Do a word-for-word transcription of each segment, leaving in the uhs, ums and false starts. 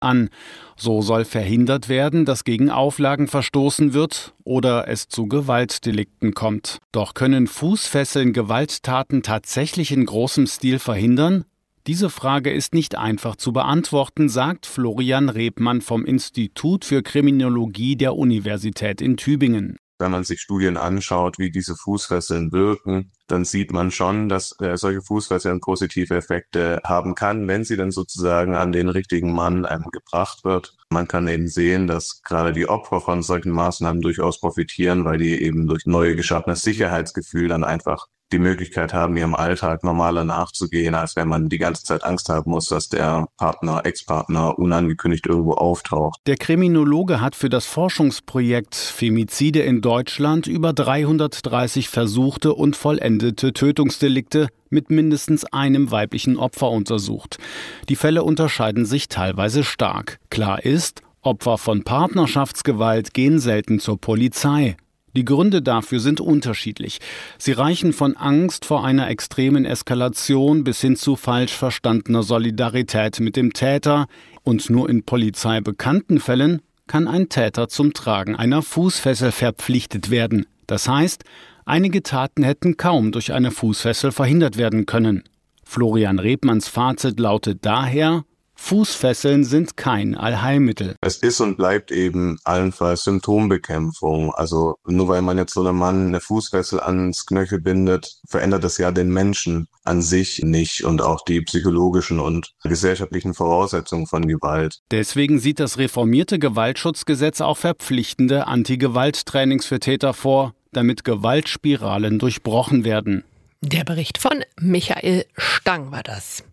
an. So soll verhindert werden, dass gegen Auflagen verstoßen wird oder es zu Gewaltdelikten kommt. Doch können Fußfesseln Gewalttaten tatsächlich in großem Stil verhindern? Diese Frage ist nicht einfach zu beantworten, sagt Florian Rebmann vom Institut für Kriminologie der Universität in Tübingen. Wenn man sich Studien anschaut, wie diese Fußfesseln wirken, dann sieht man schon, dass äh, solche Fußfesseln positive Effekte haben kann, wenn sie dann sozusagen an den richtigen Mann ähm, gebracht wird. Man kann eben sehen, dass gerade die Opfer von solchen Maßnahmen durchaus profitieren, weil die eben durch neu geschaffenes Sicherheitsgefühl dann einfach die Möglichkeit haben, ihrem Alltag normaler nachzugehen, als wenn man die ganze Zeit Angst haben muss, dass der Partner, Ex-Partner unangekündigt irgendwo auftaucht. Der Kriminologe hat für das Forschungsprojekt Femizide in Deutschland über dreihundertdreißig versuchte und vollendete Tötungsdelikte mit mindestens einem weiblichen Opfer untersucht. Die Fälle unterscheiden sich teilweise stark. Klar ist, Opfer von Partnerschaftsgewalt gehen selten zur Polizei. Die Gründe dafür sind unterschiedlich. Sie reichen von Angst vor einer extremen Eskalation bis hin zu falsch verstandener Solidarität mit dem Täter. Und nur in polizeibekannten Fällen kann ein Täter zum Tragen einer Fußfessel verpflichtet werden. Das heißt, einige Taten hätten kaum durch eine Fußfessel verhindert werden können. Florian Rebmanns Fazit lautet daher: Fußfesseln sind kein Allheilmittel. Es ist und bleibt eben allenfalls Symptombekämpfung. Also nur weil man jetzt so einem Mann eine Fußfessel ans Knöchel bindet, verändert das ja den Menschen an sich nicht und auch die psychologischen und gesellschaftlichen Voraussetzungen von Gewalt. Deswegen sieht das reformierte Gewaltschutzgesetz auch verpflichtende Anti-Gewalt-Trainings für Täter vor, damit Gewaltspiralen durchbrochen werden. Der Bericht von Michael Stang war das.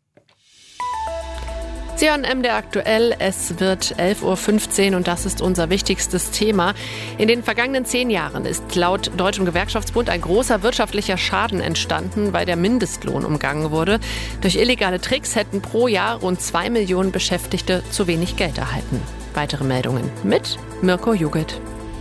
Sie hören M D R aktuell, es wird elf Uhr fünfzehn und das ist unser wichtigstes Thema. In den vergangenen zehn Jahren ist laut Deutschem Gewerkschaftsbund ein großer wirtschaftlicher Schaden entstanden, weil der Mindestlohn umgangen wurde. Durch illegale Tricks hätten pro Jahr rund zwei Millionen Beschäftigte zu wenig Geld erhalten. Weitere Meldungen mit Mirko Juget.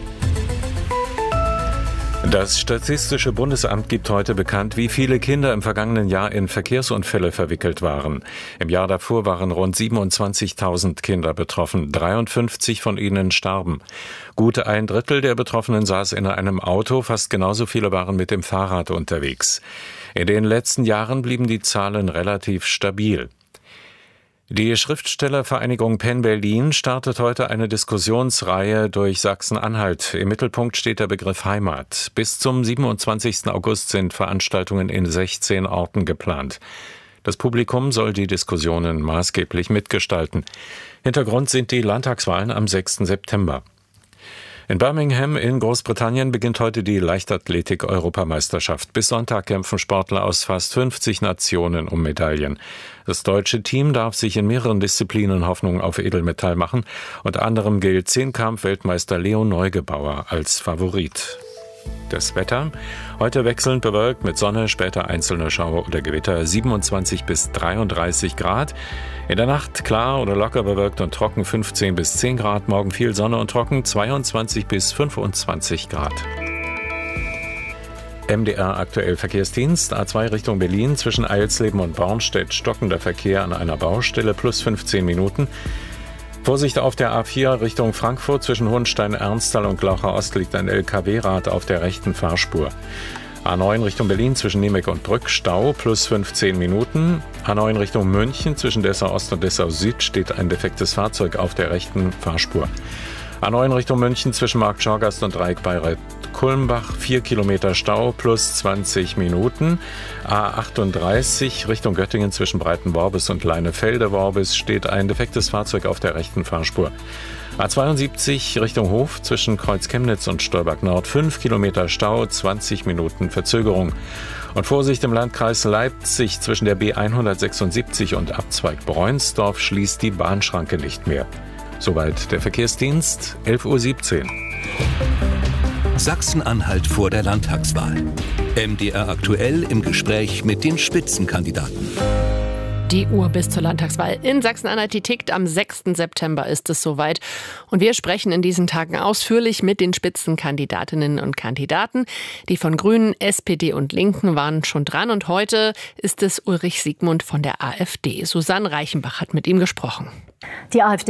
Das Statistische Bundesamt gibt heute bekannt, wie viele Kinder im vergangenen Jahr in Verkehrsunfälle verwickelt waren. Im Jahr davor waren rund siebenundzwanzigtausend Kinder betroffen, dreiundfünfzig von ihnen starben. Gut ein Drittel der Betroffenen saß in einem Auto, fast genauso viele waren mit dem Fahrrad unterwegs. In den letzten Jahren blieben die Zahlen relativ stabil. Die Schriftstellervereinigung Penn Berlin startet heute eine Diskussionsreihe durch Sachsen-Anhalt. Im Mittelpunkt steht der Begriff Heimat. Bis zum siebenundzwanzigsten August sind Veranstaltungen in sechzehn Orten geplant. Das Publikum soll die Diskussionen maßgeblich mitgestalten. Hintergrund sind die Landtagswahlen am sechsten September. In Birmingham in Großbritannien beginnt heute die Leichtathletik-Europameisterschaft. Bis Sonntag kämpfen Sportler aus fast fünfzig Nationen um Medaillen. Das deutsche Team darf sich in mehreren Disziplinen Hoffnung auf Edelmetall machen. Unter anderem gilt Zehnkampf-Weltmeister Leo Neugebauer als Favorit. Das Wetter: heute wechselnd bewölkt mit Sonne, später einzelne Schauer oder Gewitter, siebenundzwanzig bis dreiunddreißig Grad. In der Nacht klar oder locker bewölkt und trocken, fünfzehn bis zehn Grad. Morgen viel Sonne und trocken, zweiundzwanzig bis fünfundzwanzig Grad. M D R aktuell Verkehrsdienst. A zwei Richtung Berlin zwischen Eilsleben und Bornstedt stockender Verkehr an einer Baustelle plus fünfzehn Minuten. Vorsicht auf der A vier Richtung Frankfurt zwischen Hohenstein-Ernsthal und Glaucher Ost liegt ein L K W-Rad auf der rechten Fahrspur. A neun Richtung Berlin zwischen Niemek und Brück Stau plus fünfzehn Minuten. A neun Richtung München zwischen Dessau Ost und Dessau Süd steht ein defektes Fahrzeug auf der rechten Fahrspur. A neun Richtung München zwischen Marktschorgast und Dreieck Bayreuth-Kulmbach vier Kilometer Stau plus zwanzig Minuten. A achtunddreißig Richtung Göttingen zwischen Breitenworbis und Leinefelde-Worbis steht ein defektes Fahrzeug auf der rechten Fahrspur. A zweiundsiebzig Richtung Hof zwischen Kreuz Chemnitz und Stolberg Nord fünf Kilometer Stau, zwanzig Minuten Verzögerung. Und Vorsicht im Landkreis Leipzig zwischen der B hundertsechsundsiebzig und Abzweig Bräunsdorf schließt die Bahnschranke nicht mehr. Soweit der Verkehrsdienst, elf Uhr siebzehn. Sachsen-Anhalt vor der Landtagswahl. M D R aktuell im Gespräch mit den Spitzenkandidaten. Die Uhr bis zur Landtagswahl in Sachsen-Anhalt, die tickt. Am sechsten September ist es soweit. Und wir sprechen in diesen Tagen ausführlich mit den Spitzenkandidatinnen und Kandidaten. Die von Grünen, S P D und Linken waren schon dran. Und heute ist es Ulrich Siegmund von der AfD. Susanne Reichenbach hat mit ihm gesprochen. Die AfD